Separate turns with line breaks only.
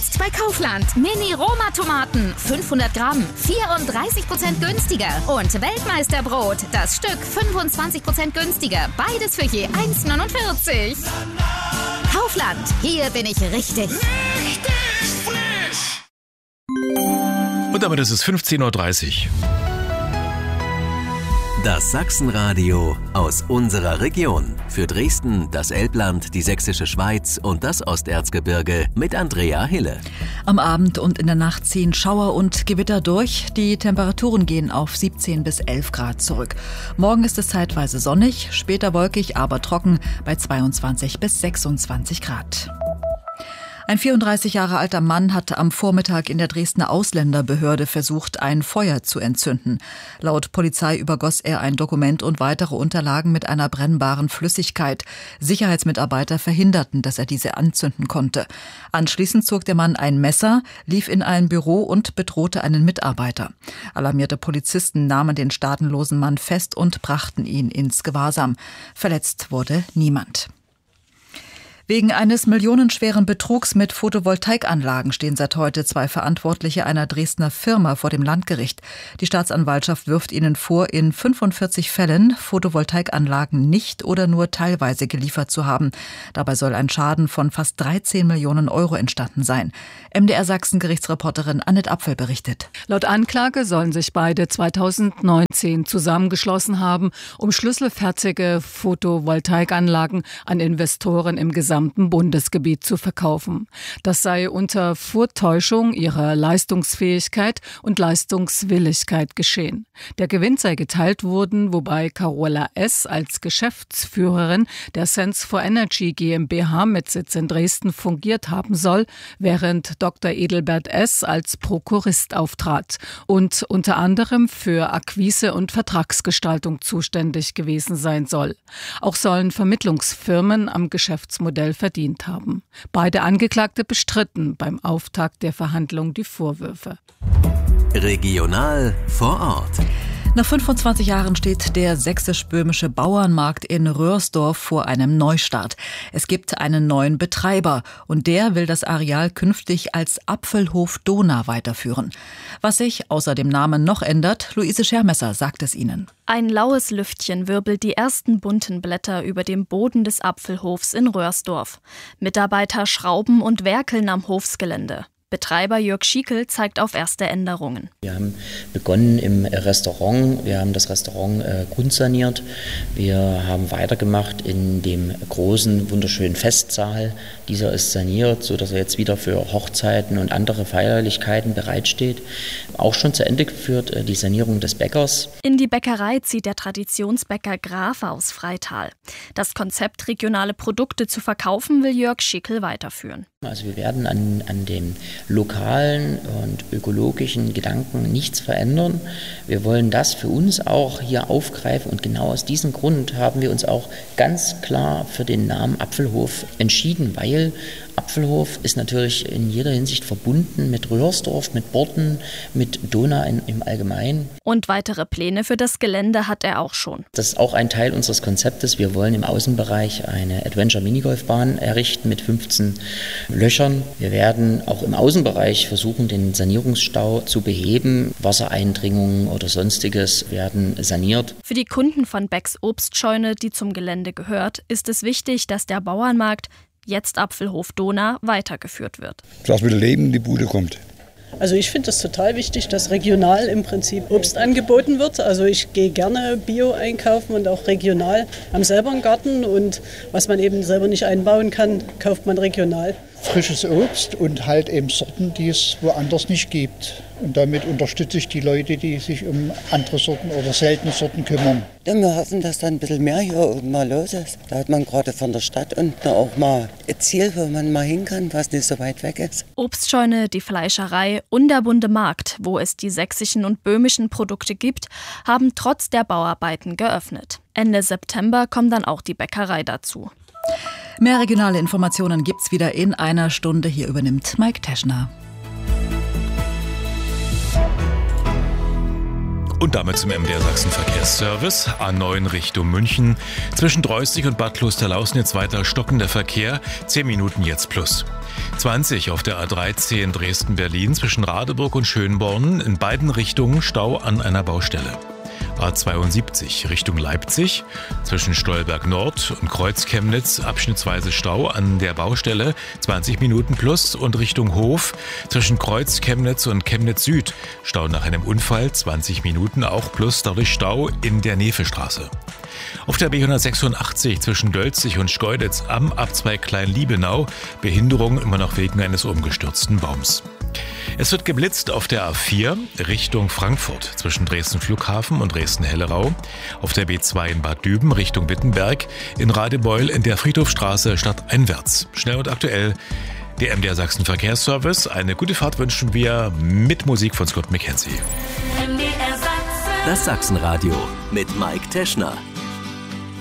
Jetzt bei Kaufland. Mini-Roma-Tomaten, 500 Gramm, 34% günstiger. Und Weltmeisterbrot, das Stück 25% günstiger. Beides für je 1,49. Kaufland, hier bin ich richtig.
Richtig frisch!
Und damit ist es 15:30 Uhr.
Das Sachsenradio aus unserer Region. Für Dresden, das Elbland, die Sächsische Schweiz und das Osterzgebirge mit Andrea Hille.
Am Abend und in der Nacht ziehen Schauer und Gewitter durch. Die Temperaturen gehen auf 17 bis 11 Grad zurück. Morgen ist es zeitweise sonnig, später wolkig, aber trocken bei 22 bis 26 Grad. Ein 34 Jahre alter Mann hat am Vormittag in der Dresdner Ausländerbehörde versucht, ein Feuer zu entzünden. Laut Polizei übergoss er ein Dokument und weitere Unterlagen mit einer brennbaren Flüssigkeit. Sicherheitsmitarbeiter verhinderten, dass er diese anzünden konnte. Anschließend zog der Mann ein Messer, lief in ein Büro und bedrohte einen Mitarbeiter. Alarmierte Polizisten nahmen den staatenlosen Mann fest und brachten ihn ins Gewahrsam. Verletzt wurde niemand. Wegen eines millionenschweren Betrugs mit Photovoltaikanlagen stehen seit heute 2 Verantwortliche einer Dresdner Firma vor dem Landgericht. Die Staatsanwaltschaft wirft ihnen vor, in 45 Fällen Photovoltaikanlagen nicht oder nur teilweise geliefert zu haben. Dabei soll ein Schaden von fast 13 Millionen Euro entstanden sein. MDR Sachsen-Gerichtsreporterin Annette Apfel berichtet.
Laut Anklage sollen sich beide 2019 zusammengeschlossen haben, um schlüsselfertige Photovoltaikanlagen an Investoren im gesamten Bundesgebiet zu verkaufen. Das sei unter Vortäuschung ihrer Leistungsfähigkeit und Leistungswilligkeit geschehen. Der Gewinn sei geteilt worden, wobei Carola S. als Geschäftsführerin der Sense for Energy GmbH mit Sitz in Dresden fungiert haben soll, während Dr. Edelbert S. als Prokurist auftrat und unter anderem für Akquise und Vertragsgestaltung zuständig gewesen sein soll. Auch sollen Vermittlungsfirmen am Geschäftsmodell verdient haben. Beide Angeklagte bestritten beim Auftakt der Verhandlung die Vorwürfe.
Regional vor Ort.
Nach 25 Jahren steht der sächsisch-böhmische Bauernmarkt in Röhrsdorf vor einem Neustart. Es gibt einen neuen Betreiber und der will das Areal künftig als Apfelhof Dohna weiterführen. Was sich außer dem Namen noch ändert, Luise Schermesser sagt es Ihnen.
Ein laues Lüftchen wirbelt die ersten bunten Blätter über dem Boden des Apfelhofs in Röhrsdorf. Mitarbeiter schrauben und werkeln am Hofsgelände. Betreiber Jörg Schiekel zeigt auf erste Änderungen.
Wir haben begonnen im Restaurant. Wir haben das Restaurant grundsaniert. Wir haben weitergemacht in dem großen, wunderschönen Festsaal. Dieser ist saniert, sodass er jetzt wieder für Hochzeiten und andere Feierlichkeiten bereitsteht. Auch schon zu Ende geführt die Sanierung des Bäckers.
In die Bäckerei zieht der Traditionsbäcker Graf aus Freital. Das Konzept, regionale Produkte zu verkaufen, will Jörg Schickel weiterführen.
Also wir werden an dem lokalen und ökologischen Gedanken nichts verändern. Wir wollen das für uns auch hier aufgreifen und genau aus diesem Grund haben wir uns auch ganz klar für den Namen Apfelhof entschieden, weil Apfelhof ist natürlich in jeder Hinsicht verbunden mit Röhrsdorf, mit Borten, mit Dohna im Allgemeinen.
Und weitere Pläne für das Gelände hat er auch schon.
Das ist auch ein Teil unseres Konzeptes. Wir wollen im Außenbereich eine Adventure-Minigolfbahn errichten mit 15 Löchern. Wir werden auch im Außenbereich versuchen, den Sanierungsstau zu beheben. Wassereindringungen oder Sonstiges werden saniert.
Für die Kunden von Becks Obstscheune, die zum Gelände gehört, ist es wichtig, dass der Bauernmarkt, jetzt Apfelhof Dohna, weitergeführt wird.
Dass wieder Leben in die Bude kommt.
Also ich finde es total wichtig, dass regional im Prinzip Obst angeboten wird. Also ich gehe gerne Bio einkaufen und auch regional. Wir haben selber einen Garten und was man eben selber nicht einbauen kann, kauft man regional.
Frisches Obst und halt eben Sorten, die es woanders nicht gibt. Und damit unterstütze ich die Leute, die sich um andere Sorten oder seltene Sorten kümmern.
Ja, wir hoffen, dass da ein bisschen mehr hier oben mal los ist. Da hat man gerade von der Stadt unten auch mal ein Ziel, wo man mal hin kann, was nicht so weit weg ist.
Obstscheune, die Fleischerei und der bunte Markt, wo es die sächsischen und böhmischen Produkte gibt, haben trotz der Bauarbeiten geöffnet. Ende September kommt dann auch die Bäckerei dazu.
Mehr regionale Informationen gibt's wieder in einer Stunde. Hier übernimmt Mike Teschner.
Und damit zum MDR Sachsen Verkehrsservice. A9 Richtung München. Zwischen Dreustig und Bad Klosterlausnitz weiter stockender Verkehr. 10 Minuten jetzt plus. 20 auf der A13 Dresden-Berlin zwischen Radeburg und Schönborn, in beiden Richtungen Stau an einer Baustelle. A72 Richtung Leipzig, zwischen Stolberg Nord und Kreuz-Chemnitz abschnittsweise Stau an der Baustelle, 20 Minuten plus, und Richtung Hof, zwischen Kreuz-Chemnitz und Chemnitz Süd, Stau nach einem Unfall, 20 Minuten auch plus, dadurch Stau in der Nefestraße. Auf der B186 zwischen Dölzig und Schkeuditz am Abzweig Klein-Liebenau, Behinderung immer noch wegen eines umgestürzten Baums. Es wird geblitzt auf der A4 Richtung Frankfurt zwischen Dresden Flughafen und Dresden-Hellerau, auf der B2 in Bad Düben Richtung Wittenberg, in Radebeul in der Friedhofstraße stadteinwärts. Schnell und aktuell der MDR Sachsen Verkehrsservice. Eine gute Fahrt wünschen wir mit Musik von Scott McKenzie.
Das Sachsenradio mit Mike Teschner.